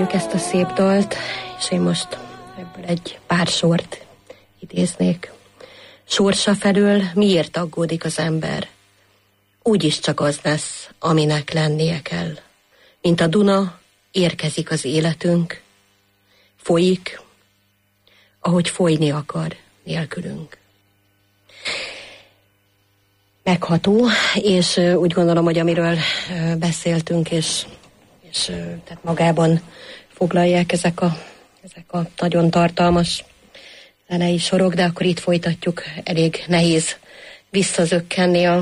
hallottuk ezt a szép dalt, és én most ebből egy pár sort idéznék. Sorsa felől miért aggódik az ember? Úgyis csak az lesz, aminek lennie kell. Mint a Duna, érkezik az életünk, folyik, ahogy folyni akar nélkülünk. Megható, és úgy gondolom, hogy amiről beszéltünk, és tehát magában foglalják ezek a nagyon tartalmas zenei sorok, de akkor itt folytatjuk, elég nehéz visszazökkenni a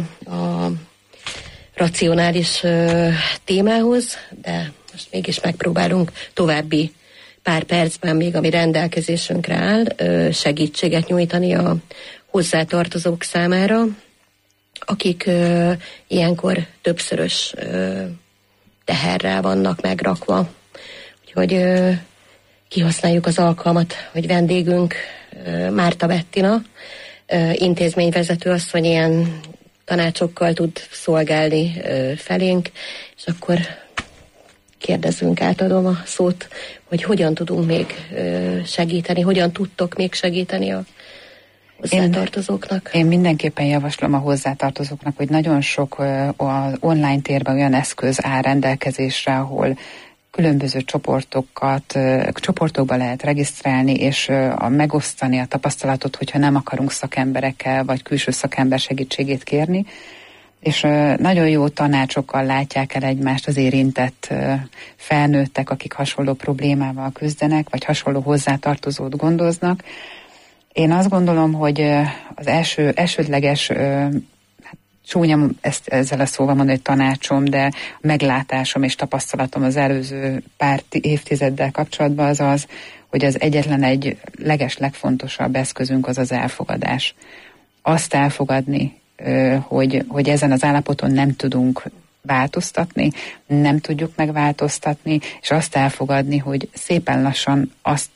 racionális témához, de most mégis megpróbálunk további pár percben még, ami rendelkezésünkre áll, segítséget nyújtani a hozzátartozók számára, akik ilyenkor többszörös teherrel vannak megrakva. Úgyhogy kihasználjuk az alkalmat, hogy vendégünk Márta Bettina, intézményvezető asszony ilyen tanácsokkal tud szolgálni felénk, és akkor kérdezzünk, átadom a szót, hogy hogyan tudunk még segíteni, hogyan tudtok még segíteni a hozzátartozóknak. Én mindenképpen javaslom a hozzátartozóknak, hogy nagyon sok az online térben olyan eszköz áll rendelkezésre, ahol különböző csoportokba lehet regisztrálni, és megosztani a tapasztalatot, hogyha nem akarunk szakemberekkel, vagy külső szakember segítségét kérni. És nagyon jó tanácsokkal látják el egymást az érintett felnőttek, akik hasonló problémával küzdenek, vagy hasonló hozzátartozót gondoznak. Én azt gondolom, hogy az elsődleges, csúnya ezzel a szóval mondani, hogy tanácsom, de a meglátásom és tapasztalatom az előző pár évtizeddel kapcsolatban az, hogy az egyetlen egy legfontosabb eszközünk az elfogadás. Azt elfogadni, hogy ezen az állapoton nem tudunk változtatni, nem tudjuk megváltoztatni, és azt elfogadni, hogy szépen lassan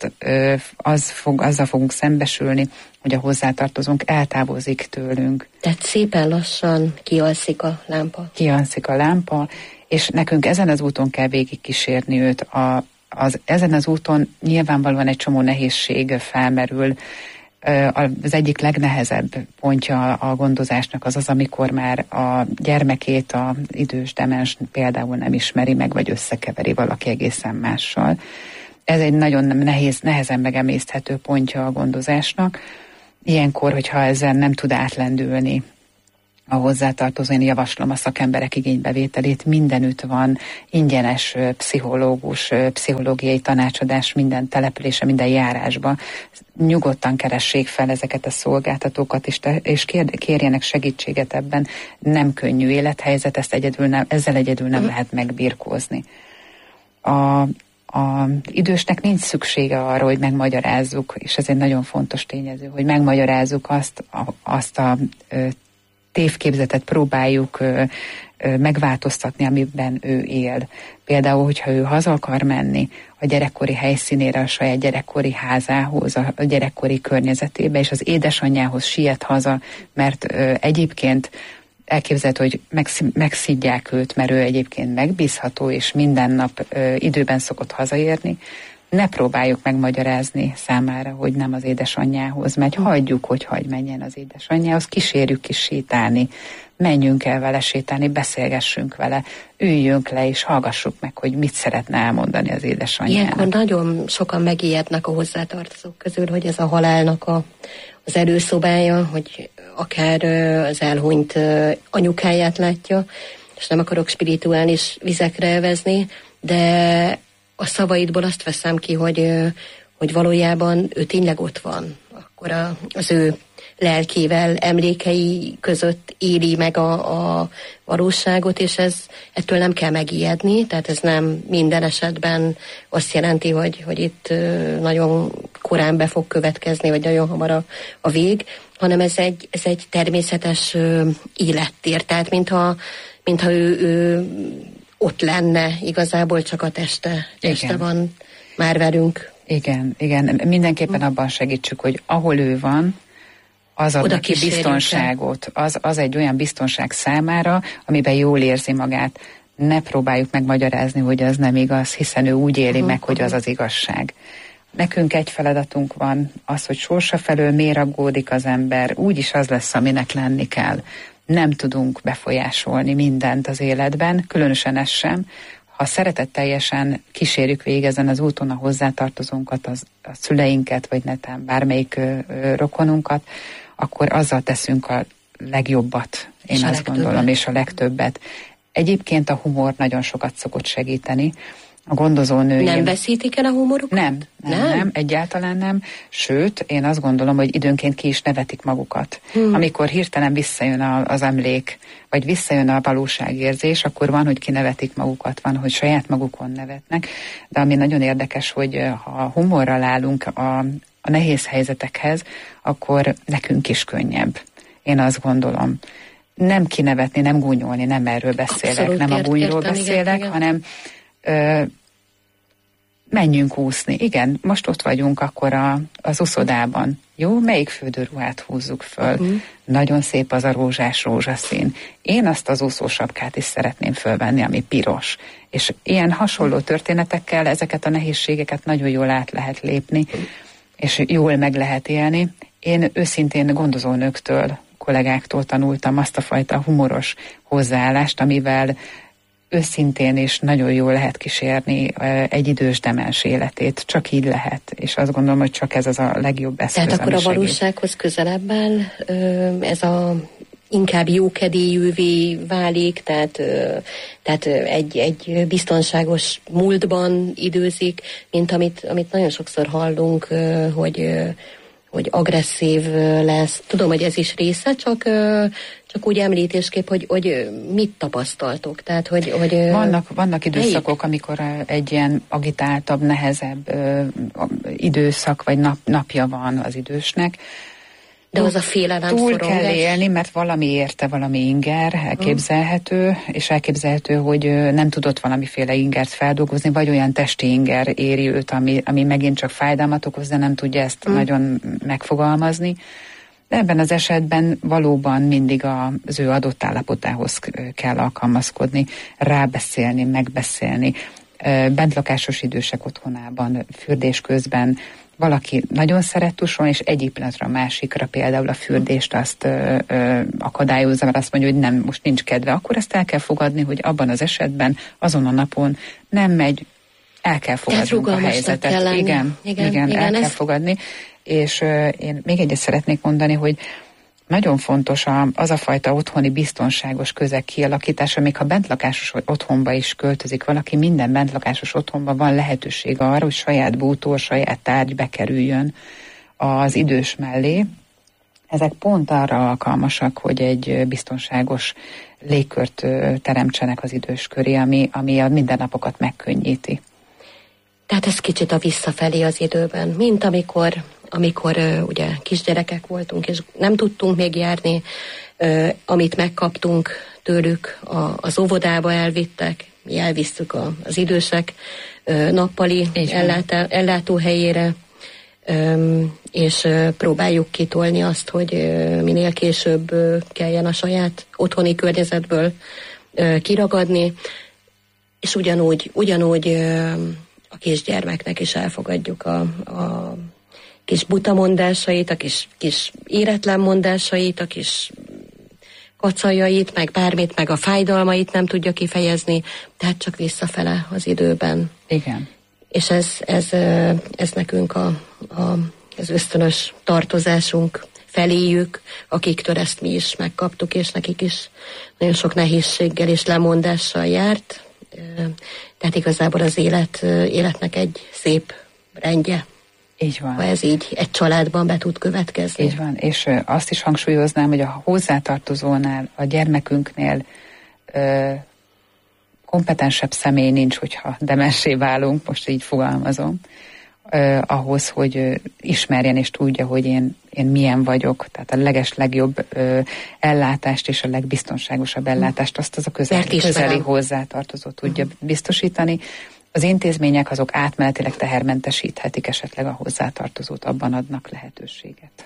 azzal fogunk szembesülni, hogy a hozzátartozónk eltávozik tőlünk. Tehát szépen lassan kialszik a lámpa. Kialszik a lámpa, és nekünk ezen az úton kell végigkísérni őt. Ezen az úton nyilvánvalóan egy csomó nehézség felmerül. Az egyik legnehezebb pontja a gondozásnak az, amikor már a gyermekét az idős demens például nem ismeri meg, vagy összekeveri valaki egészen mással. Ez egy nagyon nehezen megemészthető pontja a gondozásnak. Ilyenkor, hogyha ezzel nem tud átlendülni a hozzátartozó, én javaslom a szakemberek igénybevételét. Mindenütt van ingyenes pszichológus, pszichológiai tanácsadás minden települése, minden járásba. Nyugodtan keressék fel ezeket a szolgáltatókat, és kérjenek segítséget ebben. Nem könnyű élethelyzet, ezzel egyedül nem lehet megbirkózni. A idősnek nincs szüksége arra, hogy megmagyarázzuk, és ez egy nagyon fontos tényező, hogy megmagyarázzuk azt a tévképzetet próbáljuk megváltoztatni, amiben ő él. Például, hogyha ő haza akar menni a gyerekkori helyszínére, a saját gyerekkori házához, a gyerekkori környezetébe, és az édesanyjához siet haza, mert egyébként elképzelhető, hogy megszidják őt, mert ő egyébként megbízható, és minden nap időben szokott hazaérni. Ne próbáljuk megmagyarázni számára, hogy nem az édesanyjához megy. Hagyjuk, hogy menjen az édesanyjához, kísérjük ki sétálni, menjünk el vele sétálni, beszélgessünk vele, üljünk le és hallgassuk meg, hogy mit szeretne elmondani az édesanyjának. Ilyenkor nagyon sokan megijednek a hozzátartozók közül, hogy ez a halálnak az előszobája, hogy akár az elhunyt anyukáját látja, és nem akarok spirituális vizekre elvezni, de a szavaidból azt veszem ki, hogy valójában ő tényleg ott van. Akkor az ő lelkével, emlékei között éli meg a valóságot, és ettől nem kell megijedni, tehát ez nem minden esetben azt jelenti, hogy itt nagyon korán be fog következni, vagy nagyon hamar a vég, hanem ez egy természetes élettér, tehát mintha ő ott lenne, igazából csak a teste van már velünk. Igen. Mindenképpen abban segítsük, hogy ahol ő van, az ad neki biztonságot. Az egy olyan biztonság számára, amiben jól érzi magát. ne próbáljuk megmagyarázni, hogy az nem igaz, hiszen ő úgy éli meg, hogy az az igazság. Nekünk egy feladatunk van, az, hogy sorsa felől miért aggódik az ember, úgyis az lesz, aminek lenni kell. Nem tudunk befolyásolni mindent az életben, különösen ez sem. Ha szeretetteljesen kísérjük végig ezen az úton a hozzátartozónkat, a szüleinket, vagy netán bármelyik rokonunkat, akkor azzal teszünk a legjobbat, én azt gondolom, és a legtöbbet. Egyébként a humor nagyon sokat szokott segíteni. A gondozónőim... Nem veszítik el a humorukat? Nem, egyáltalán nem. Sőt, én azt gondolom, hogy időnként ki is nevetik magukat. Amikor hirtelen visszajön az emlék, vagy visszajön a valóságérzés, akkor van, hogy kinevetik magukat, van, hogy saját magukon nevetnek. De ami nagyon érdekes, hogy ha humorral állunk a nehéz helyzetekhez, akkor nekünk is könnyebb. Én azt gondolom. Nem kinevetni, nem gúnyolni, nem erről beszélek, abszolút, nem a gúnyról beszélek, igen. Hanem menjünk úszni. Igen, most ott vagyunk akkor az uszodában. Jó, melyik fürdőruhát húzzuk föl? Nagyon szép az a rózsás rózsaszín. Én azt az úszósapkát is szeretném fölvenni, ami piros. És ilyen hasonló történetekkel ezeket a nehézségeket nagyon jól át lehet lépni, és jól meg lehet élni. Én őszintén gondozónőktől, kollégáktól tanultam azt a fajta humoros hozzáállást, amivel őszintén és nagyon jól lehet kísérni egy idős demens életét. Csak így lehet, és azt gondolom, hogy csak ez az a legjobb eszköz. Tehát akkor a valósághoz közelebb áll ez a inkább jókedélyűvé válik, tehát egy biztonságos múltban időzik, mint amit nagyon sokszor hallunk, hogy agresszív lesz. Tudom, hogy ez is része, csak úgy említésképp, hogy mit tapasztaltok. Tehát, hogy vannak időszakok, amikor egy ilyen agitáltabb, nehezebb időszak, vagy napja van az idősnek. De az a félelem túl kell élni, mert valami érte, valami inger elképzelhető, és elképzelhető, hogy nem tudott valamiféle ingert feldolgozni, vagy olyan testi inger éri őt, ami megint csak fájdalmat okoz, de nem tudja ezt nagyon megfogalmazni. De ebben az esetben valóban mindig az ő adott állapotához kell alkalmazkodni, rábeszélni, megbeszélni. Bentlakásos idősek otthonában, fürdés közben valaki nagyon szeret tusolni, és egyik pillanatra a másikra például a fürdést azt akadályozza, mert azt mondja, hogy nem, most nincs kedve, akkor ezt el kell fogadni, hogy abban az esetben, azon a napon nem megy, el kell fogadnunk a helyzetet. Igen, el kell fogadni. És én még egyet szeretnék mondani, hogy nagyon fontos az a fajta otthoni biztonságos közeg kialakítása, még ha bentlakásos otthonba is költözik valaki, minden bentlakásos otthonban van lehetőség arra, hogy saját bútor, saját tárgy bekerüljön az idős mellé. Ezek pont arra alkalmasak, hogy egy biztonságos légkört teremtsenek az idős köré, ami a mindennapokat megkönnyíti. Tehát ez kicsit a visszafelé az időben, mint amikor ugye kisgyerekek voltunk, és nem tudtunk még járni, amit megkaptunk tőlük, az óvodába elvittek, mi elvisztük az idősek nappali ellátóhelyére, és próbáljuk kitolni azt, hogy minél később kelljen a saját otthoni környezetből kiragadni, és ugyanúgy a kisgyermeknek is elfogadjuk a kis buta mondásait, a kis éretlen mondásait, a kis kacaljait, meg bármit, meg a fájdalmait nem tudja kifejezni, tehát csak visszafele az időben. Igen. És ez nekünk az ösztönös tartozásunk feléjük, akiktől ezt mi is megkaptuk, és nekik is nagyon sok nehézséggel és lemondással járt. Tehát igazából az életnek egy szép rendje. Így van. Ha ez így egy családban be tud következni. Így van, és azt is hangsúlyoznám, hogy a hozzátartozónál, a gyermekünknél kompetensebb személy nincs, hogyha demenssé válunk, most így fogalmazom, ahhoz, hogy ismerjen és tudja, hogy én milyen vagyok, tehát a legjobb ellátást és a legbiztonságosabb ellátást azt az a közeli hozzátartozó tudja biztosítani. Az intézmények azok átmenetileg tehermentesíthetik esetleg a hozzátartozót, abban adnak lehetőséget.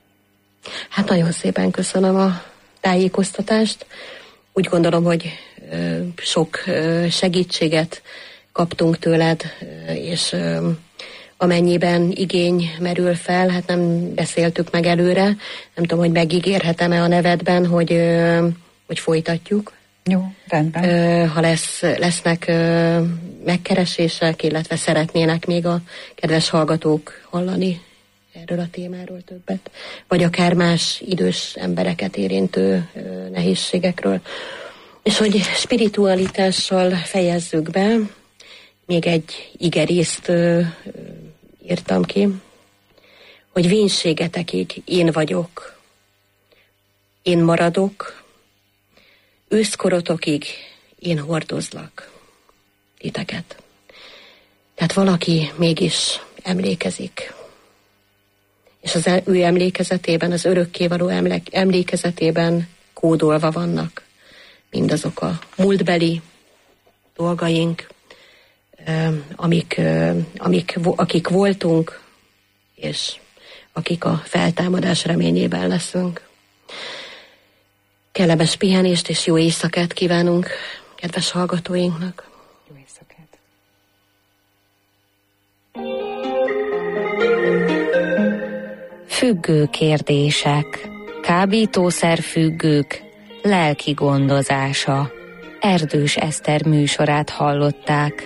Hát nagyon szépen köszönöm a tájékoztatást. Úgy gondolom, hogy sok segítséget kaptunk tőled, és amennyiben igény merül fel, hát nem beszéltük meg előre, nem tudom, hogy megígérhetem-e a nevedben, hogy folytatjuk. Jó, rendben. Ha lesznek megkeresések, illetve szeretnének még a kedves hallgatók hallani erről a témáról többet, vagy akár más idős embereket érintő nehézségekről. És hogy spiritualitással fejezzük be, még egy igerészt írtam ki, hogy vénségetekig én vagyok, én maradok, őszkorotokig én hordozlak titeket. Tehát valaki mégis emlékezik. És az ő emlékezetében, az örökkévaló emlékezetében kódolva vannak mindazok a múltbeli dolgaink, akik voltunk, és akik a feltámadás reményében leszünk. Kellemes pihenést és jó éjszakát kívánunk kedves hallgatóinknak. Jó éjszakát. Függő kérdések. Kábítószerfüggők lelki gondozása. Erdős Eszter műsorát hallották.